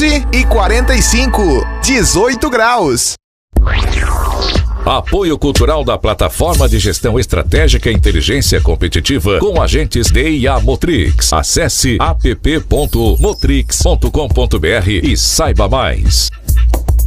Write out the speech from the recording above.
11h45, 18 graus. Apoio cultural da Plataforma de Gestão Estratégica e Inteligência Competitiva com agentes DIA Motrix. Acesse app.motrix.com.br e saiba mais.